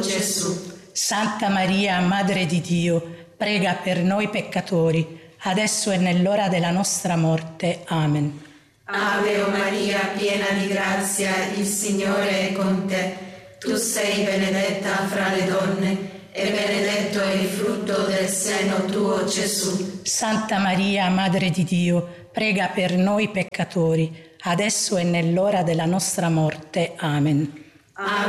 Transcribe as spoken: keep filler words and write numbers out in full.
Gesù. Santa Maria, Madre di Dio, prega per noi peccatori, adesso e nell'ora della nostra morte. Amen. Ave Maria, piena di grazia, il Signore è con te. Tu sei benedetta fra le donne e benedetto è il frutto del seno tuo, Gesù. Santa Maria, Madre di Dio, prega per noi peccatori, adesso e nell'ora della nostra morte. Amen. Ave